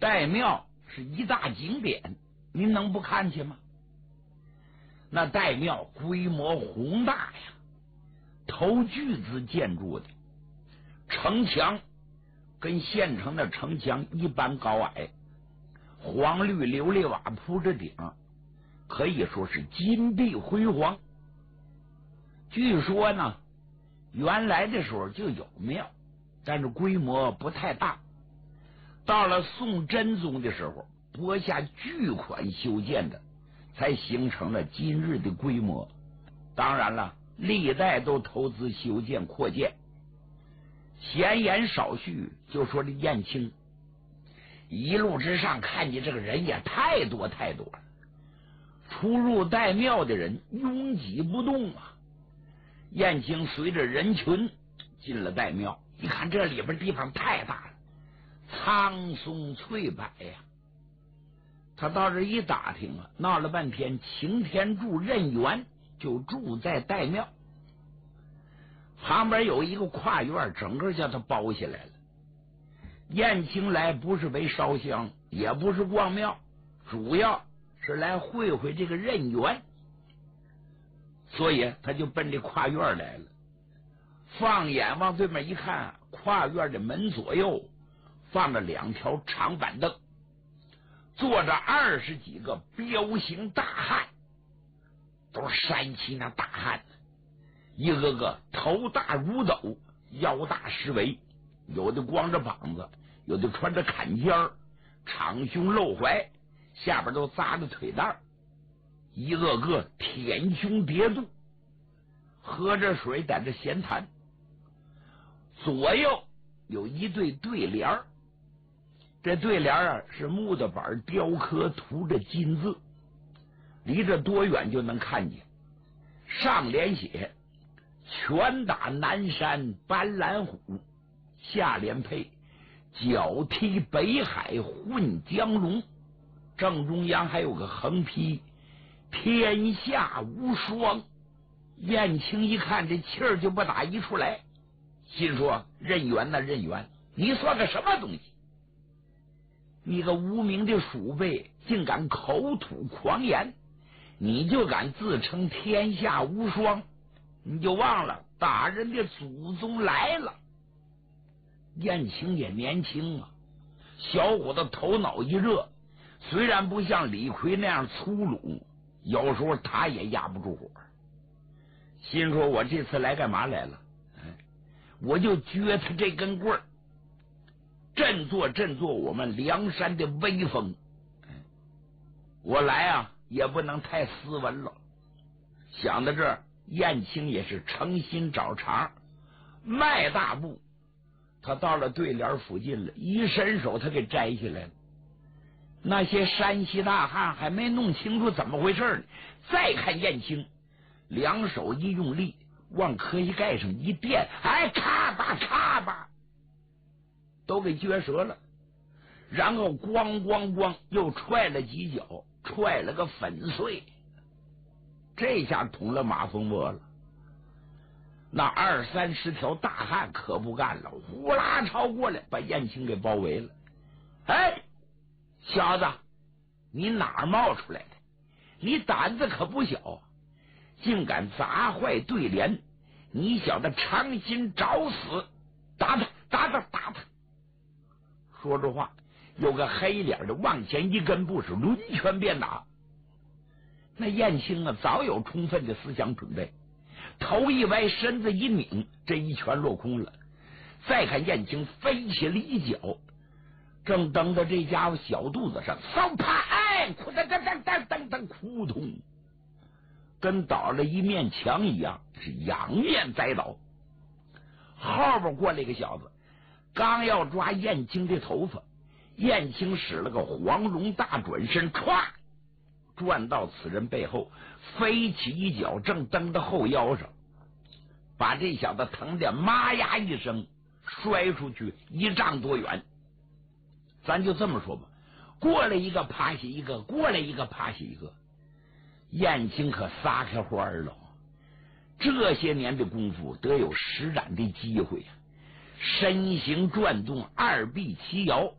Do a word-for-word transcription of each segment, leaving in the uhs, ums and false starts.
岱庙是一大景点，您能不看去吗？那岱庙规模宏大呀，头巨资建筑的，城墙跟县城的城墙一般高矮，黄绿琉璃瓦铺着顶，可以说是金碧辉煌。据说呢，原来的时候就有庙，但是规模不太大。到了宋真宗的时候，拨下巨款修建的，才形成了今日的规模。当然了，历代都投资修建扩建。闲言少叙，就说这燕青，一路之上看见这个人也太多太多了，出入岱庙的人拥挤不动啊。燕青随着人群进了岱庙，一看这里边地方太大了，苍松翠柏呀。他到这一打听啊，闹了半天，擎天柱任元就住在岱庙旁边，有一个跨院，整个叫他包下来了。燕青来不是为烧香，也不是逛庙，主要是来会会这个任元，所以他就奔这跨院来了。放眼往对面一看，跨院的门左右放着两条长板凳，坐着二十几个彪形大汉，都是山西那大汉，一个个头大如斗，腰大十围，有的光着膀子，有的穿着坎肩儿，敞胸露怀，下边都扎着腿带，一个个舔胸叠肚，喝着水在这闲谈。左右有一对对联儿，这对联啊是木头板雕刻涂着金字，离着多远就能看见。上联写拳打南山斑斓虎，下联配脚踢北海混江龙，正中央还有个横批天下无双。燕青一看这气儿就不打一处来，心说任元呐任元，你算个什么东西？你个无名的鼠辈，竟敢口吐狂言，你就敢自称天下无双，你就忘了打人的祖宗来了。燕青也年轻啊，小伙子头脑一热，虽然不像李逵那样粗鲁，有时候他也压不住火，心说我这次来干嘛来了？我就撅他这根棍儿，振作振作我们梁山的威风。我来啊也不能太斯文了。想到这儿，燕青也是诚心找茬，迈大步，他到了对联附近了，一伸手他给摘下来了。那些山西大汉还没弄清楚怎么回事呢，再看燕青，两手一用力往磕膝盖上一垫，哎，咔吧咔吧都给撅折了，然后咣咣咣又踹了几脚，踹了个粉碎。这下捅了马蜂窝了。那二三十条大汉可不干了，呼啦朝过来把燕青给包围了。哎，小子，你哪儿冒出来的？你胆子可不小，竟敢砸坏对联，你小子偿心找死！打他打他打他！说着话，有个黑脸的往前一跟步，是抡拳便打。那燕青啊早有充分的思想准备，头一歪，身子一拧，这一拳落空了。再看燕青飞起了一脚，正蹬到这家伙小肚子上，嗖啪，哎，咕噔噔噔噔噔噔，扑通，跟倒了一面墙一样，是仰面栽倒。后边过来一个小子，刚要抓燕青的头发，燕青使了个黄龙大转身，歘，转到此人背后，飞起一脚，正蹬到后腰上，把这小子疼得妈呀一声，摔出去一丈多远。咱就这么说吧，过来一个趴下一个，过来一个趴下一个。燕青可撒开花了，这些年的功夫得有施展的机会呀、啊。身形转动，二臂齐摇，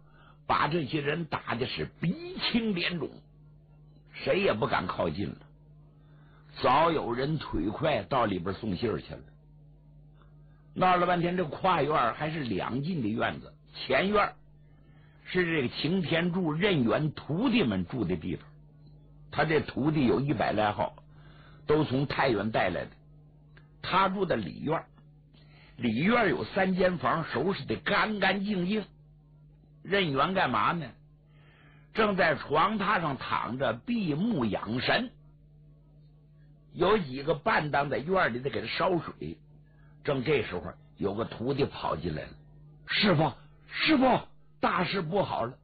把这些人打的是鼻青脸肿，谁也不敢靠近了。早有人腿快到里边送信去了。闹了半天，这跨院还是两进的院子，前院是这个擎天柱任元徒弟们住的地方。他这徒弟有一百来号，都从太原带来的。他住的里院，里院有三间房，收拾的干干净净。任元干嘛呢？正在床榻上躺着闭目养神。有几个伴当在院里在给他烧水。正这时候，有个徒弟跑进来了：“师傅，师傅，大事不好了！”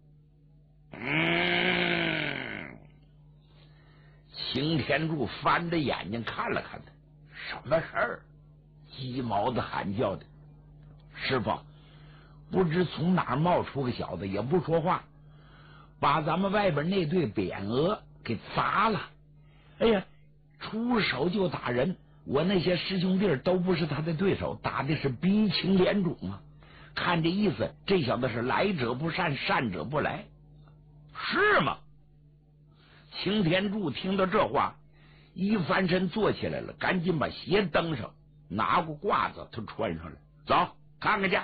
嗯，擎天柱翻着眼睛看了看他，什么事儿？鸡毛子喊叫的。师傅，不知从哪儿冒出个小子，也不说话，把咱们外边那对匾额给砸了。哎呀，出手就打人，我那些师兄弟都不是他的对手，打的是鼻青脸肿啊！看这意思，这小子是来者不善，善者不来，是吗？擎天柱听到这话，一翻身坐起来了，赶紧把鞋蹬上，拿过褂子，他穿上了，走，看看去。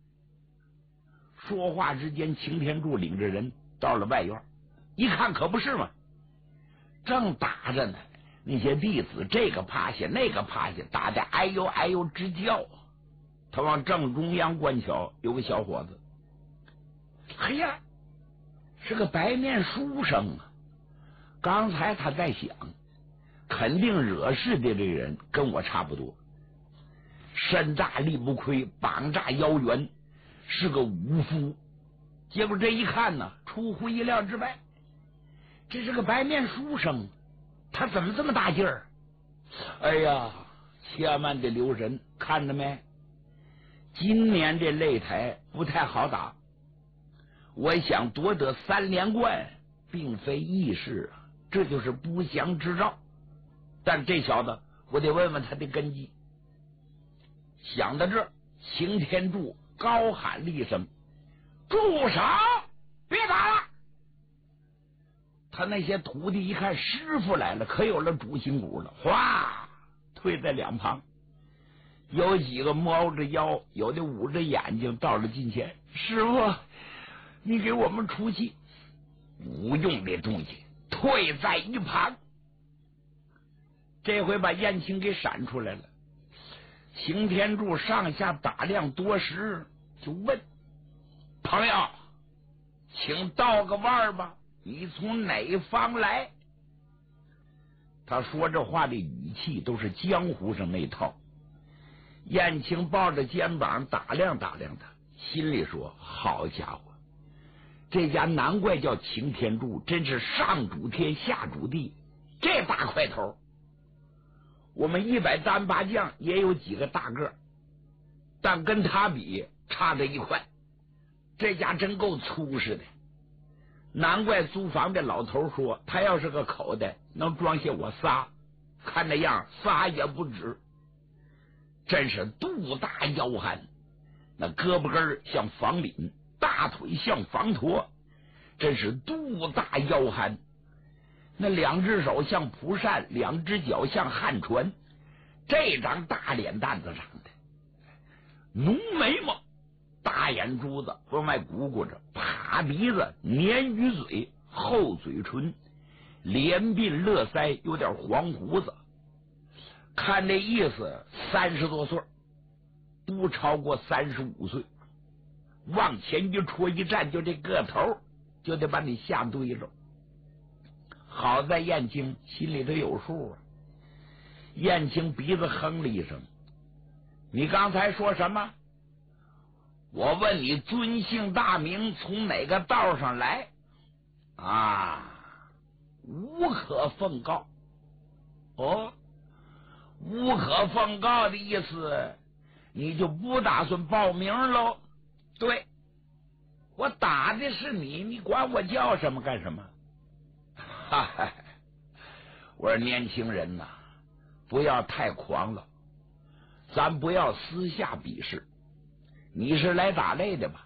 说话之间，擎天柱领着人到了外院，一看可不是嘛，正打着呢。那些弟子这个趴下那个趴下，打得哎呦哎呦直叫。他往正中央观瞧，有个小伙子，哎呀，是个白面书生啊！刚才他在想，肯定惹事的这个人跟我差不多，身大力不亏，膀大腰圆，是个武夫。结果这一看呢，出乎意料之外，这是个白面书生。他怎么这么大劲儿？哎呀，千万得留神，看着没？今年这擂台不太好打，我想夺得三连冠，并非易事啊，这就是不祥之兆。但这小子，我得问问他的根基。想到这儿，擎天柱高喊了一声：“住手！别打了！”他那些徒弟一看师傅来了，可有了主心骨了，哗，退在两旁。有几个猫着腰，有的捂着眼睛到了近前：“师傅，你给我们出气。”无用的东西，退在一旁。这回把燕青给闪出来了。擎天柱上下打量多时，就问：“朋友，请道个腕吧，你从哪方来？”他说这话的语气都是江湖上那套。燕青抱着肩膀打量打量他，心里说：“好家伙，这家难怪叫擎天柱，真是上主天下主地，这大块头。我们一百单八将也有几个大个，但跟他比差着一块。这家真够粗实的，难怪租房的老头说，他要是个口袋能装下我仨，看那样仨也不止。真是肚大腰憨，那胳膊根像房领，大腿像房驼，真是肚大腰憨。那两只手像蒲扇，两只脚像旱船，这张大脸蛋子长的，浓眉毛，大眼珠子往外鼓鼓着，趴鼻子，鲶鱼嘴，厚嘴唇，连鬓乐腮，有点黄胡子。看这意思，三十多岁，不超过三十五岁。往前一戳一站，就这个头，就得把你吓对着。好在燕青心里头有数啊。燕青鼻子哼了一声：“你刚才说什么？我问你尊姓大名，从哪个道上来？啊，无可奉告。哦，无可奉告的意思，你就不打算报名喽？对，我打的是你，你管我叫什么干什么？哈哈，我说年轻人呐，不要太狂了，咱不要私下比试。你是来打擂的吧？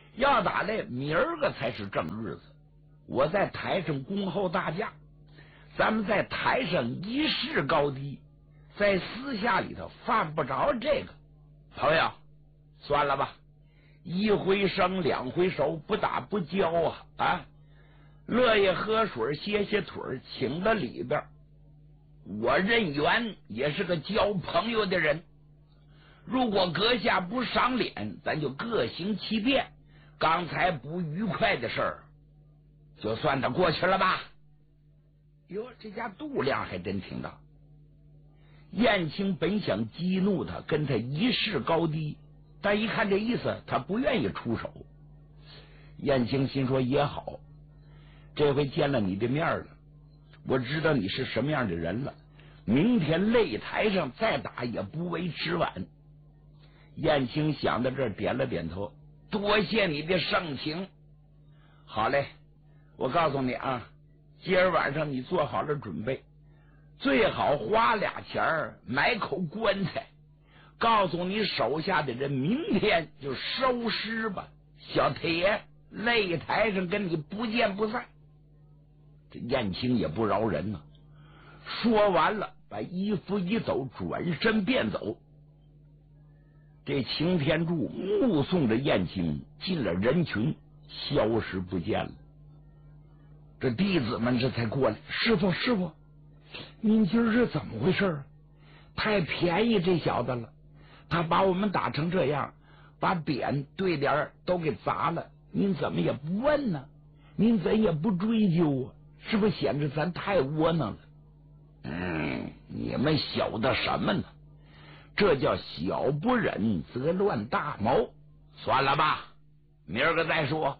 要打来明儿个才是正日子，我在台上恭候大驾，咱们在台上一试高低，在私下里头犯不着这个。朋友，算了吧，一回生两回熟，不打不交啊啊！乐意喝水歇歇腿，请到里边。我任元也是个交朋友的人，如果阁下不赏脸，咱就各行其便。刚才不愉快的事儿，就算得过去了吧？哟，这家度量还真挺大。燕青本想激怒他，跟他一试高低，但一看这意思，他不愿意出手。燕青心说也好，这回见了你的面了，我知道你是什么样的人了，明天擂台上再打也不为迟晚。燕青想到这儿，点了点头，多谢你的盛情。好嘞，我告诉你啊，今儿晚上你做好了准备，最好花俩钱儿买口棺材，告诉你手下的人明天就收尸吧。小铁，擂台上跟你不见不散。这燕青也不饶人呐、啊，说完了，把衣服一走，转身便走。这擎天柱目送着燕青进了人群，消失不见了。这弟子们这才过来，师傅师傅，您今儿是怎么回事？太便宜这小子了，他把我们打成这样，把匾对联都给砸了，您怎么也不问呢？您怎也不追究啊？是不是显着咱太窝囊了？嗯，你们晓得什么呢？这叫小不忍则乱大谋。算了吧，明儿个再说。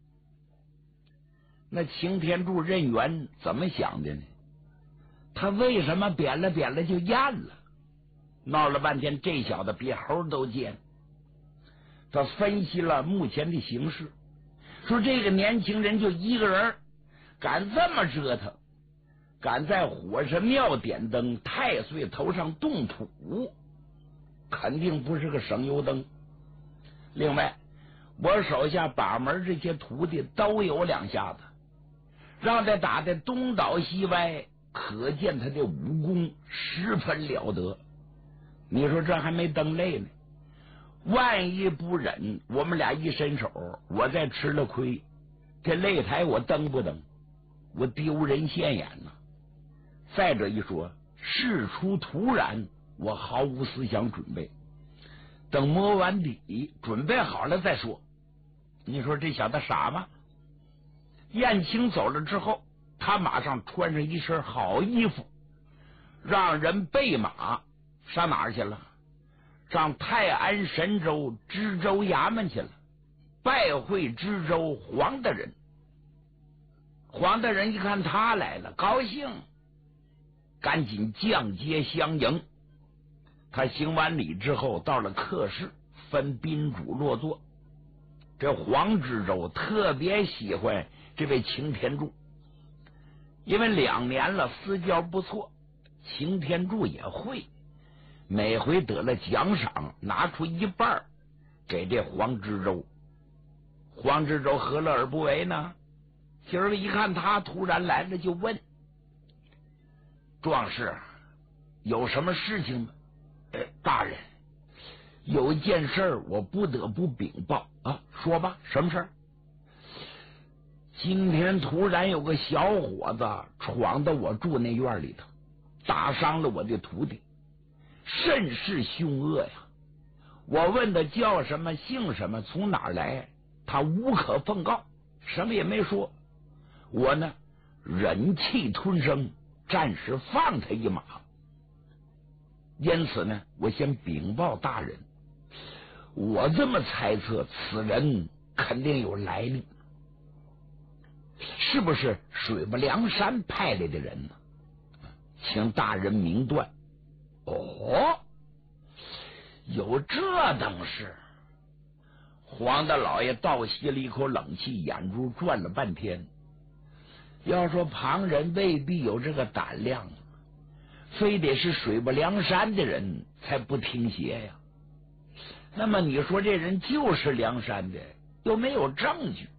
那擎天柱任元怎么想的呢？他为什么扁了扁了就咽了？闹了半天，这小子比猴都贱。他分析了目前的形势，说这个年轻人就一个人，敢这么折腾，敢在火神庙点灯，太岁头上动土，肯定不是个省油灯。另外，我手下把门这些徒弟都有两下子，让他打得东倒西歪，可见他的武功十分了得。你说这还没登擂呢，万一不忍，我们俩一伸手，我再吃了亏，这擂台我登不登？我丢人现眼呐！再者一说，事出突然，我毫无思想准备，等摸完底，准备好了再说。你说这小子傻吗？燕青走了之后，他马上穿上一身好衣服，让人备马上哪儿去了？上泰安神州知州衙门去了，拜会知州黄大人。黄大人一看他来了，高兴，赶紧降阶相迎。他行完礼之后，到了客室，分宾主落座。这黄知州特别喜欢这位擎天柱，因为两年了私交不错，擎天柱也会每回得了奖赏，拿出一半给这黄知州。黄知州何乐而不为呢？今儿个一看他突然来了，就问：壮士，有什么事情吗？呃，大人，有一件事我不得不禀报啊。说吧，什么事儿？今天突然有个小伙子闯到我住那院里头，打伤了我的徒弟，甚是凶恶呀！我问他叫什么，姓什么，从哪儿来，他无可奉告，什么也没说。我呢，忍气吞声，暂时放他一马。因此呢，我先禀报大人，我这么猜测，此人肯定有来历，是不是水泊梁山派来的人呢？请大人明断。哦，有这等事？黄大老爷倒吸了一口冷气，眼珠转了半天。要说旁人未必有这个胆量，非得是水泊梁山的人才不听邪呀。那么你说这人就是梁山的， 又没有证据。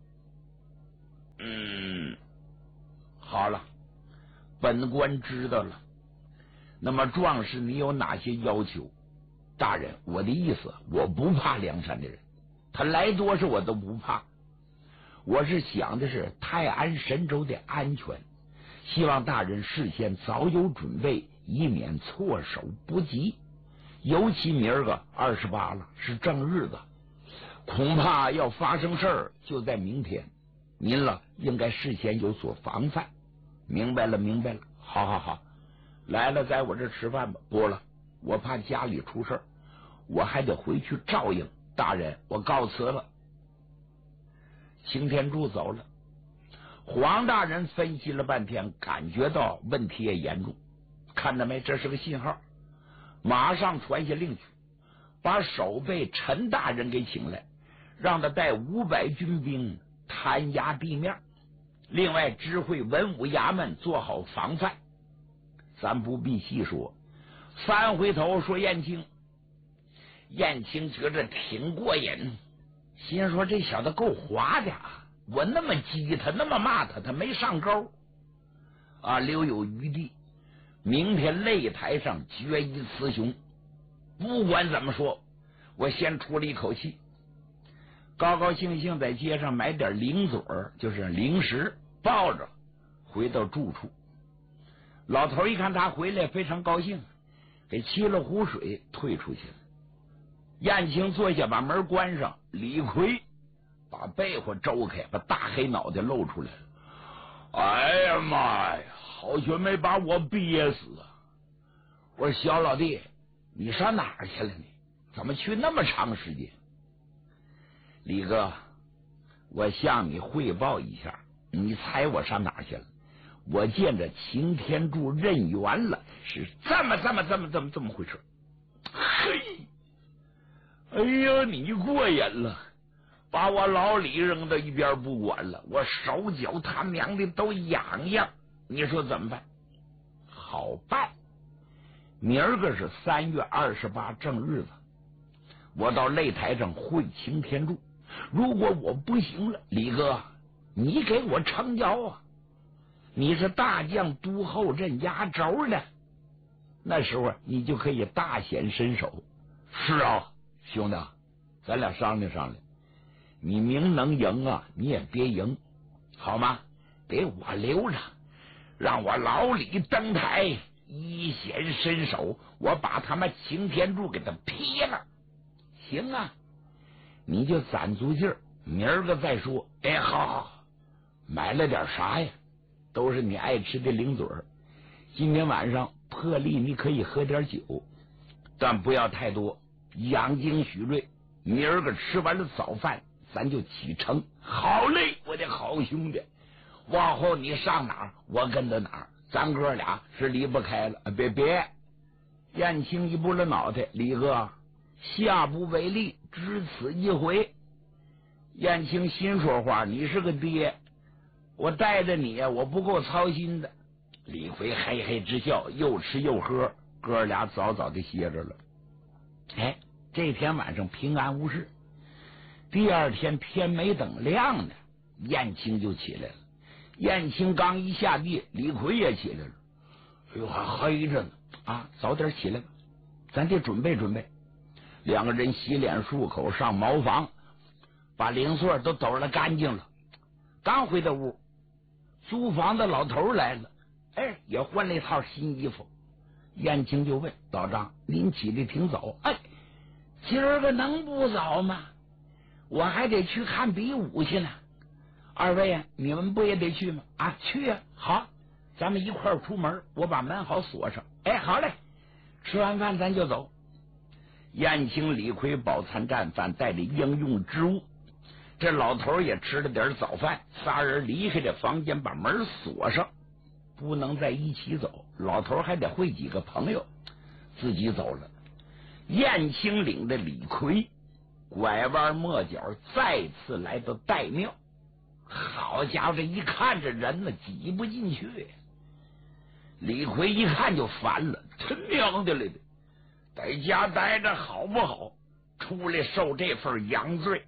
嗯，好了，本官知道了。那么壮士，你有哪些要求？大人，我的意思，我不怕梁山的人，他来多少我都不怕。我是想的是泰安神州的安全，希望大人事先早有准备，以免措手不及。尤其明儿个二十八了，是正日子，恐怕要发生事儿就在明天。您了应该事先有所防范。明白了，明白了。好好好，来了，在我这吃饭吧。不了，我怕家里出事儿，我还得回去照应。大人，我告辞了。擎天柱走了。黄大人分析了半天，感觉到问题也严重。看到没，这是个信号，马上传下令去，把守备陈大人给请来，让他带五百军兵弹压地面，另外指挥文武衙门做好防范。咱不必细说，翻回头说燕青。燕青觉着挺过瘾，心说这小子够滑的啊！我那么激他，那么骂他，他没上钩啊，留有余地。明天擂台上决一雌雄。不管怎么说，我先出了一口气，高高兴兴在街上买点零嘴儿，就是零食，抱着回到住处。老头一看他回来，非常高兴，给沏了壶水，退出去了。燕青坐下，把门关上。李逵把被窝周开，把大黑脑袋露出来了。哎呀妈呀，好悬没把我憋死啊！我说小老弟，你上哪儿去了你？怎么去那么长时间？李哥，我向你汇报一下，你猜我上哪儿去了？我见着擎天柱认冤了，是这么这么这么这么这么回事。嘿，哎呀，你过瘾了，把我老李扔到一边不管了，我手脚他娘的都痒痒，你说怎么办？好办，明儿个是三月二十八正日子，我到擂台上会擎天柱。如果我不行了，李哥，你给我撑腰啊！你是大将督后镇压轴的，那时候你就可以大显身手。是啊，兄弟，咱俩商量商量，你明能赢啊，你也别赢，好吗？给我留着，让我老李登台一显身手，我把他们擎天柱给他劈了。行啊，你就攒足劲儿，明儿个再说。哎，好好好，买了点啥呀？都是你爱吃的零嘴儿。今天晚上破例你可以喝点酒，但不要太多，养精蓄锐。明儿个吃完了早饭，咱就启程。好嘞，我的好兄弟，往后你上哪儿，我跟到哪儿，咱哥俩是离不开了。别别，燕青一拨了脑袋，李哥，下不为例，只此一回。燕青心说话，你是个爹，我带着你呀，我不够操心的。李逵嘿嘿直笑，又吃又喝，哥俩早早的歇着了。哎，这天晚上平安无事。第二天天没等亮呢，燕青就起来了。燕青刚一下地，李逵也起来了。哎呦，还黑着呢啊！早点起来吧，咱得准备准备。两个人洗脸漱口，上茅房，把零碎都抖了干净了。刚回到屋，租房的老头来了，哎，也换了一套新衣服。燕青就问老张：“您起的挺早，哎，今儿个能不早吗？我还得去看比武去呢。二位啊，你们不也得去吗？啊，去啊！好，咱们一块儿出门，我把门好锁上。哎，好嘞，吃完饭咱就走。”燕青、李逵饱餐战饭，带着应用之物。这老头也吃了点早饭，仨人离开这房间，把门锁上，不能在一起走。老头还得会几个朋友，自己走了。燕青领着李逵拐弯抹角，再次来到岱庙。好家伙，这一看这人呢，挤不进去。李逵一看就烦了，他娘的了的，在家待着好不好？出来受这份洋罪，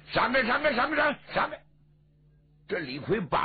闪开，闪开，闪开，闪开！闪开！这李逵把